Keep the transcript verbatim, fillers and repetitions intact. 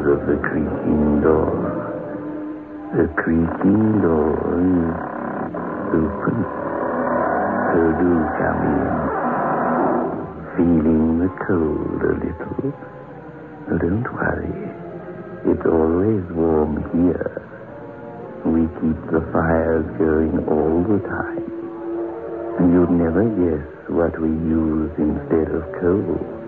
of the creaking door. The creaking door is open. So do come in. Feeling the cold a little? Oh, don't worry. It's always warm here. We keep the fires going all the time. And you'd never guess what we use instead of coal.